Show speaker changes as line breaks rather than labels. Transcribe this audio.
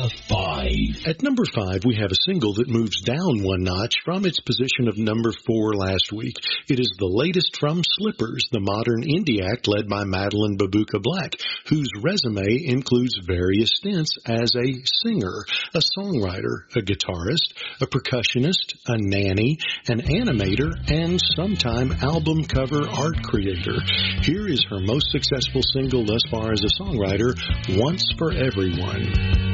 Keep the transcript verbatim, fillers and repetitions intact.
five. At number five, we have a single that moves down one notch from its position of number four last week. It is the latest from Slippers, the modern indie act led by Madeline Babuka Black, whose resume includes various stints as a singer, a songwriter, a guitarist, a percussionist, a nanny, an animator, and sometime album cover art creator. Here is her most successful single thus far as a songwriter, Once for Everyone.